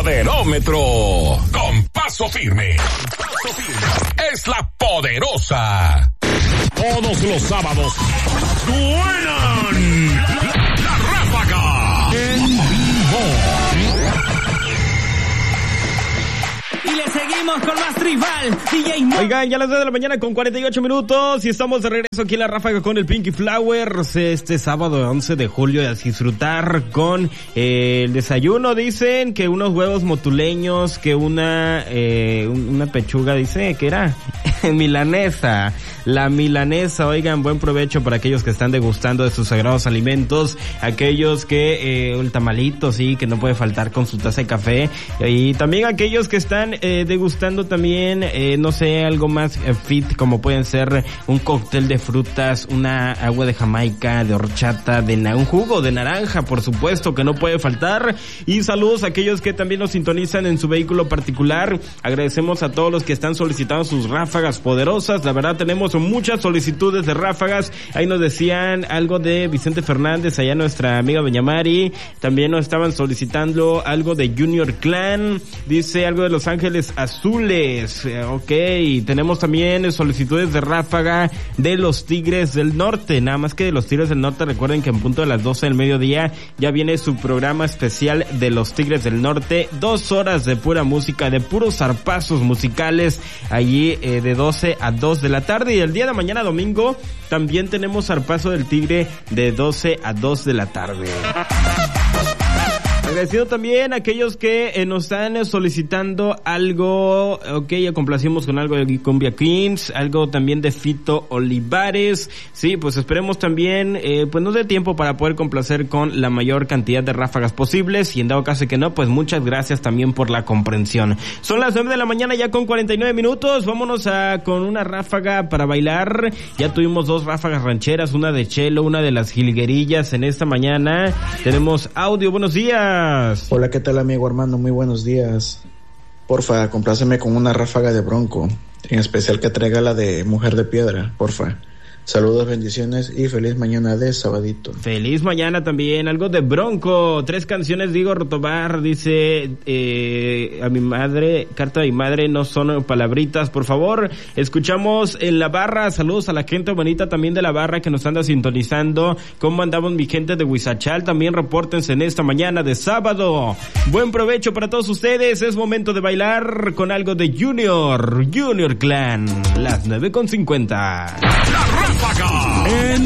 Poderómetro. Con paso firme. Es la poderosa. Todos los sábados suenan la Ráfaga en vivo. Y le seguimos con más Tribal, DJ Mo. Oigan, ya las 2 de la mañana con 48 minutos y estamos de regreso aquí en la Ráfaga con el Pinky Flowers este sábado 11 de julio a disfrutar con el desayuno. Dicen que unos huevos motuleños, que una pechuga, dice que era milanesa. La milanesa, oigan, buen provecho para aquellos que están degustando de sus sagrados alimentos, aquellos que el tamalito, sí, que no puede faltar con su taza de café, y también aquellos que están degustando también, no sé, algo más fit, como pueden ser un cóctel de frutas, una agua de Jamaica, de horchata, un jugo de naranja, por supuesto, que no puede faltar. Y saludos a aquellos que también nos sintonizan en su vehículo particular. Agradecemos a todos los que están solicitando sus ráfagas poderosas. La verdad, tenemos muchas solicitudes de ráfagas. Ahí nos decían algo de Vicente Fernández, allá nuestra amiga Doña Mari. También nos estaban solicitando algo de Junior Clan. Dice algo de Los Ángeles Azules. Ok, tenemos también solicitudes de ráfaga de los Tigres del Norte. Nada más que de los Tigres del Norte, recuerden que en punto de las 12 del mediodía ya viene su programa especial de los Tigres del Norte. 2 horas de pura música, de puros zarpazos musicales, allí de 12 a 2 de la tarde. Y el día de mañana domingo también tenemos zarpazo del Tigre de 12 a 2 de la tarde. Agradecido también a aquellos que nos están solicitando algo. Ok, ya complacimos con algo de Cumbia Kings, algo también de Fito Olivares. Sí, pues esperemos también, pues nos dé tiempo para poder complacer con la mayor cantidad de ráfagas posibles, y en dado caso que no, pues muchas gracias también por la comprensión. Son las 9 de la mañana ya con 49 minutos, vámonos con una ráfaga para bailar. Ya tuvimos 2 ráfagas rancheras, una de Chelo, una de las Jilguerillas en esta mañana. Tenemos audio, buenos días. Hola, ¿qué tal, amigo Armando? Muy buenos días. Porfa, compláceme con una ráfaga de Bronco, en especial que traiga la de Mujer de Piedra, porfa. Saludos, bendiciones y feliz mañana de sabadito. Feliz mañana también, algo de Bronco. 3 canciones, digo, Rotobar, dice, a mi madre, carta de mi madre, no son palabritas, por favor. Escuchamos en la barra, saludos a la gente bonita también de la barra que nos anda sintonizando. ¿Cómo andamos, mi gente de Huizachal? También repórtense en esta mañana de sábado. Buen provecho para todos ustedes, es momento de bailar con algo de Junior Clan. Las 9:50. La Ráfaga en